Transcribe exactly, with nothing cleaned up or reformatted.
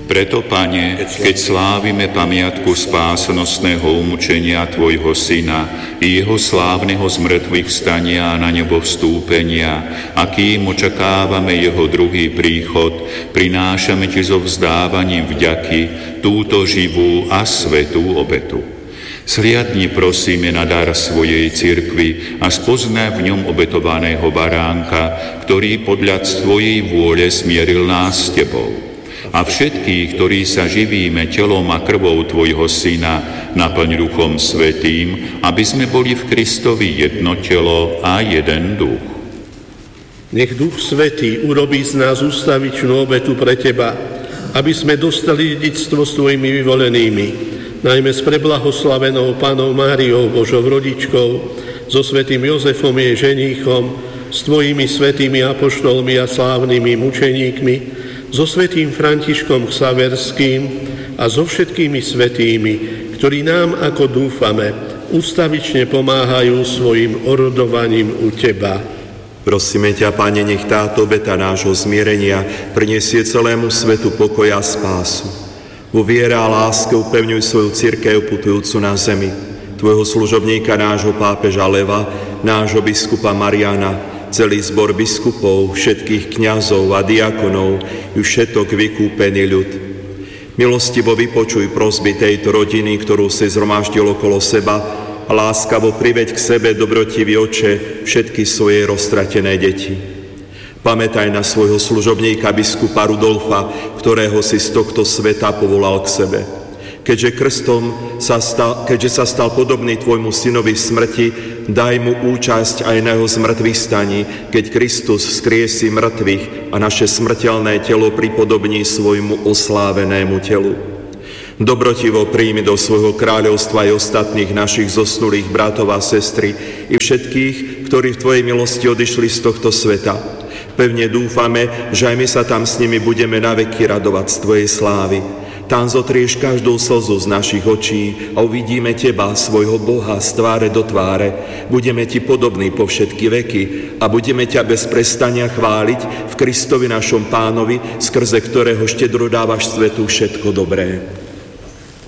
Preto, Pane, keď slávime pamiatku spásnostného umúčenia Tvojho Syna i jeho slávneho zmrtvých vstania a na nebo vstúpenia, a kým očakávame jeho druhý príchod, prinášame Ti so vzdávaním vďaky túto živú a svätú obetu. Sliadni, prosíme, na dar svojej cirkvi a spoznaj v ňom obetovaného baránka, ktorý podľa svojej vôle smieril nás s Tebou. A všetkých, ktorí sa živíme telom a krvou Tvojho Syna, naplň Duchom Svätým, aby sme boli v Kristovi jedno telo a jeden duch. Nech Duch Svätý urobí z nás ústavičnú obetu pre Teba, aby sme dostali dedičstvo s Tvojimi vyvolenými, najmä s preblahoslavenou Pannou Máriou, Božou rodičkou, so svätým Jozefom jej ženíchom, s Tvojimi svätými apoštolmi a slávnymi mučeníkmi, so svätým Františkom Xaverským a so všetkými svätými, ktorí nám, ako dúfame, ústavične pomáhajú svojim orodovaním u Teba. Prosíme ťa, Pane, nech táto obeta nášho zmierenia prinesie celému svetu pokoj a spásu. Vo viere a láske upevňuj svoju cirkev putujúcu na zemi, Tvojho služobníka, nášho pápeža Leva, nášho biskupa Mariana, celý zbor biskupov, všetkých kňazov a diakonov, i všetok vykúpený ľud. Milostivo vypočuj prosby tejto rodiny, ktorú si zhromaždil okolo seba, a láskavo priveď k sebe, dobrotivý Oče, všetky svoje roztratené deti. Pamätaj na svojho služobníka biskupa Rudolfa, ktorého si z tohto sveta povolal k sebe. Keďže krstom sa stal, keďže sa stal podobný Tvojmu synovi v smrti, daj mu účasť aj na jeho zmrtvých staní, keď Kristus vzkriesí mŕtvych a naše smrteľné telo pripodobní svojmu oslávenému telu. Dobrotivo príjmi do svojho kráľovstva aj ostatných našich zosnulých bratov a sestry i všetkých, ktorí v Tvojej milosti odišli z tohto sveta. Pevne dúfame, že aj my sa tam s nimi budeme naveky radovať z Tvojej slávy. Tam zotrieš každú slzu z našich očí a uvidíme Teba, svojho Boha, z tváre do tváre. Budeme Ti podobní po všetky veky a budeme ťa bez prestania chváliť v Kristovi našom Pánovi, skrze ktorého štedro dávaš svetu všetko dobré.